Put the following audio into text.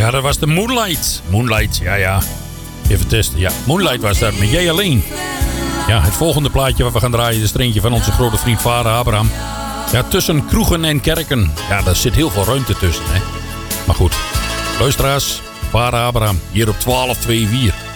Ja, dat was de Moonlight. Moonlight, ja. Even testen, ja. Moonlight was dat, met jij alleen. Ja, het volgende plaatje wat we gaan draaien is er eentje van onze grote vriend vader Abraham. Ja, tussen kroegen en kerken. Ja, daar zit heel veel ruimte tussen, hè. Maar goed, luisteraars, vader Abraham, hier op 1224.